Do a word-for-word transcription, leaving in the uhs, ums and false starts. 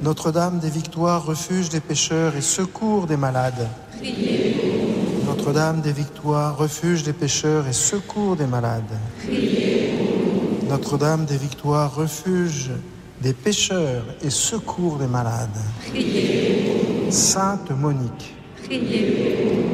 Notre-Dame des Victoires, refuge des pécheurs et secours des malades. Priez pour nous. Notre-Dame des Victoires, refuge des pécheurs et secours des malades. Priez pour nous. Notre-Dame des Victoires, refuge des pécheurs et secours des malades. Priez pour nous. Sainte Monique, Priez pour nous.